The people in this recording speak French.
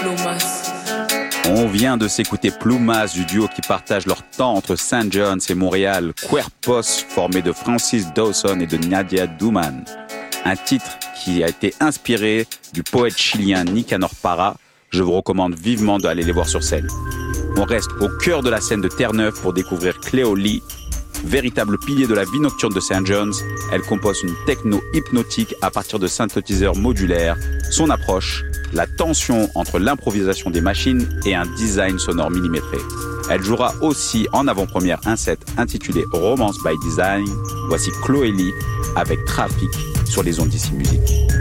Plumas. On vient de s'écouter Plumas du duo qui partage leur temps entre St. John's et Montréal, Cuerpos, formé de Francis Dawson et de Nadia Duman. Un titre qui a été inspiré du poète chilien Nicanor Parra. Je vous recommande vivement d'aller les voir sur scène. On reste au cœur de la scène de Terre-Neuve pour découvrir Cléo Lee. Véritable pilier de la vie nocturne de St. John's, elle compose une techno hypnotique à partir de synthétiseurs modulaires. Son approche, la tension entre l'improvisation des machines et un design sonore millimétré. Elle jouera aussi en avant-première un set intitulé Romance by Design. Voici Chloé Lee avec Trafic sur les ondes d'ici musique.